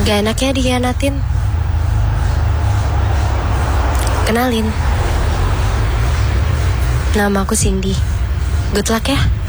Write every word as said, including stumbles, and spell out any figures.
Gak enaknya dikhianatin. Kenalin, nama aku Cindy. Good luck ya.